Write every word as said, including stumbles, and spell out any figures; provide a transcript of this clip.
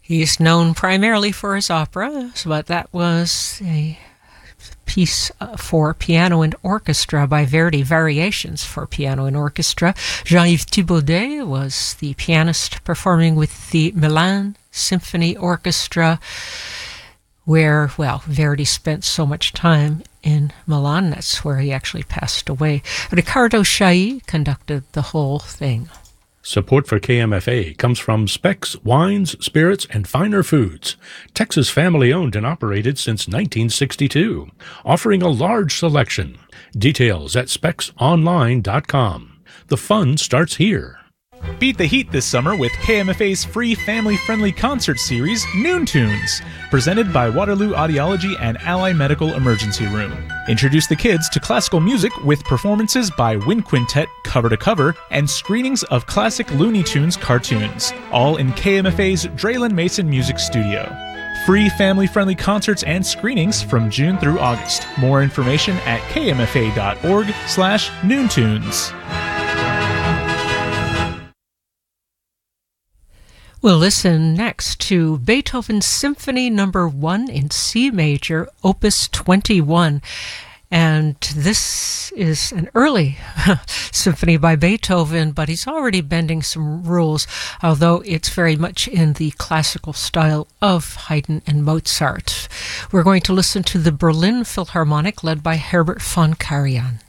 He's known primarily for his operas, but that was a piece uh, for piano and orchestra by Verdi, Variations for Piano and Orchestra. Jean-Yves Thibaudet was the pianist performing with the Milan Symphony Orchestra, where, well, Verdi spent so much time in Milan. That's where he actually passed away. Riccardo Chailly conducted the whole thing. Support for K M F A comes from Specs Wines, Spirits, and Finer Foods, Texas family-owned and operated since nineteen sixty-two, offering a large selection. Details at specs online dot com. The fun starts here. Beat the heat this summer with K M F A's free family-friendly concert series, Noon Tunes, presented by Waterloo Audiology and Ally Medical Emergency Room. Introduce the kids to classical music with performances by Wind Quintet cover to cover and screenings of classic Looney Tunes cartoons, all in K M F A's Draylen Mason Music Studio. Free family-friendly concerts and screenings from June through August. More information at k m f a dot org slash noontunes. We'll listen next to Beethoven's Symphony Number One in C Major, Opus twenty-one. And this is an early symphony by Beethoven, but he's already bending some rules, although it's very much in the classical style of Haydn and Mozart. We're going to listen to the Berlin Philharmonic, led by Herbert von Karajan.